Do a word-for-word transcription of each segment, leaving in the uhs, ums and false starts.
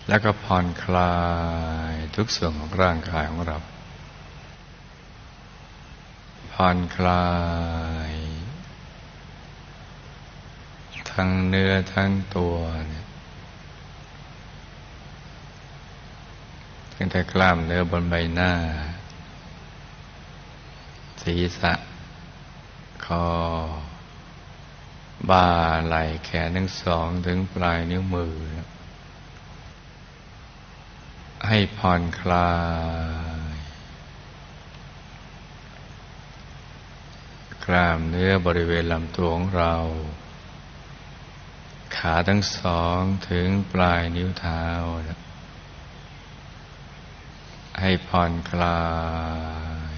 แล้วก็ผ่อนคลายทุกส่วนของร่างกายของเราผ่อนคลายทั้งเนื้อทั้งตัวเนี่ยตั้งแต่กล้ามเนื้อบนใบหน้าศีรษะคอบ่าไหล่แขนทั้งสองถึงปลายนิ้วมือให้ผ่อนคลายกล้ามเนื้อบริเวณลำตัวของเราขาทั้งสองถึงปลายนิ้วเท้าให้ผ่อนคลาย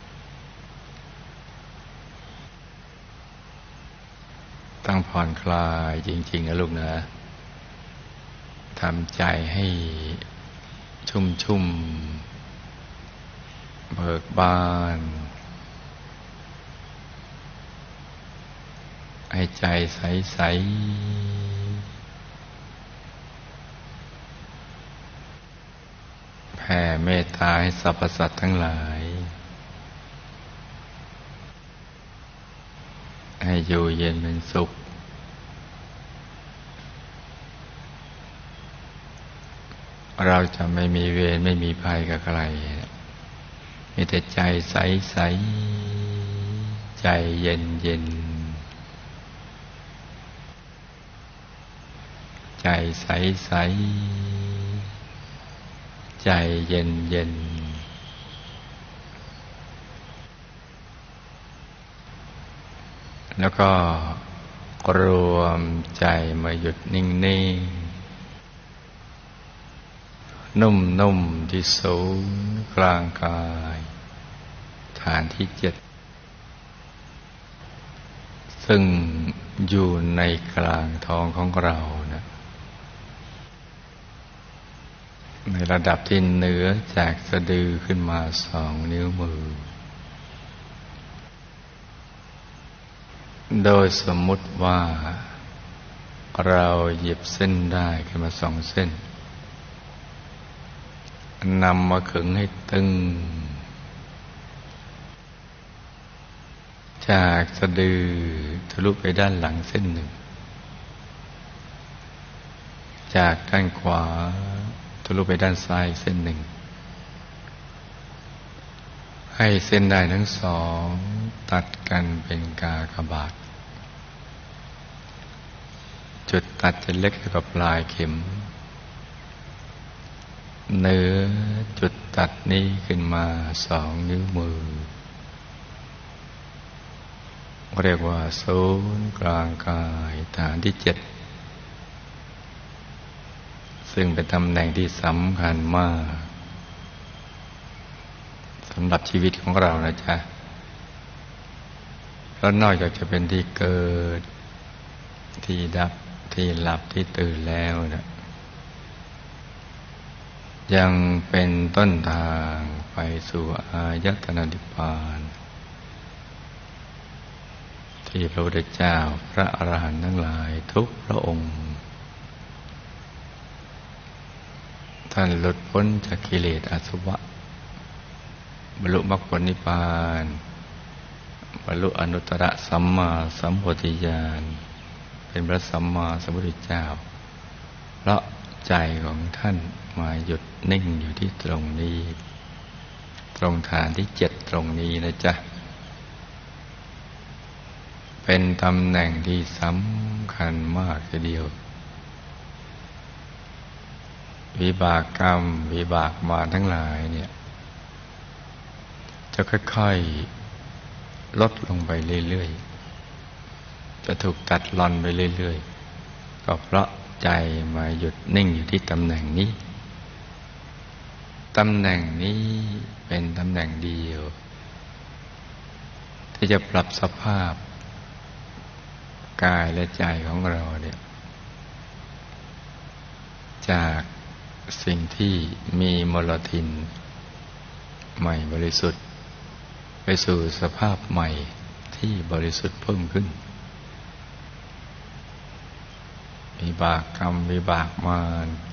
ต้องผ่อนคลายจริงๆนะลูกนะทำใจให้ชุ่มชุ่มเบิกบานให้ใจใสๆแผ่เมตตาให้สรรพสัตว์ทั้งหลายให้อยู่เย็นเป็นสุขเราจะไม่มีเวรไม่มีภัยกับใครมีแต่ใจใสๆใจเย็นๆใจใสๆใจเย็นๆแล้วก็รวมใจมาหยุดนิ่งๆนุ่มๆที่ศูนย์กลางกายฐานที่เจ็ดซึ่งอยู่ในกลางท้องของเรานะในระดับที่เหนือจากสะดือขึ้นมาสองนิ้วมือโดยสมมุติว่าเราหยิบเส้นได้ขึ้นมาสองเส้นนำมาขึงให้ตึงจากสะดือทะลุไปด้านหลังเส้นหนึ่งจากด้านขวาทะลุไปด้านซ้ายเส้นหนึ่งให้เส้นได้ทั้งสองตัดกันเป็นกากบาทจุดตัดจะเล็กกว่าปลายเข็มเนื้อจุดตัดนี้ขึ้นมาสองนิ้วมือเรียกว่าศูนย์กลางกายฐานที่เจ็ดซึ่งเป็นตำแหน่งที่สำคัญมากสำหรับชีวิตของเรานะจ๊ะเพราะนอกจากจะเป็นที่เกิดที่ดับที่หลับที่ตื่นแล้วนะยังเป็นต้นทางไปสู่อายตนะนิพพานที่พระพุทธเจ้าพระอรหันต์ทั้งหลายทุกพระองค์ท่านหลุดพ้นจากกิเลสอาสวะบรรลุมรรคผลนิพพานบรรลุอนุตตรสัมมาสัมโพธิญาณเป็นพระสัมมาสัมพุทธเจ้าเพราะใจของท่านมาหยุดนิ่งอยู่ที่ตรงนี้ตรงฐานที่เจ็ดตรงนี้นะจ๊ะเป็นตำแหน่งที่สำคัญมากทีเดียววิบากกรรมวิบากมารทั้งหลายเนี่ยจะค่อยๆลดลงไปเรื่อยๆจะถูกตัดรอนไปเรื่อยๆก็เพราะใจมาหยุดนิ่งอยู่ที่ตำแหน่งนี้ตำแหน่งนี้เป็นตำแหน่งเดียวที่จะปรับสภาพกายและใจของเราเนี่ยจากสิ่งที่มีมลทินใหม่บริสุทธิ์ไปสู่สภาพใหม่ที่บริสุทธิ์เพิ่มขึ้นวิบากกรรมวิบากมาร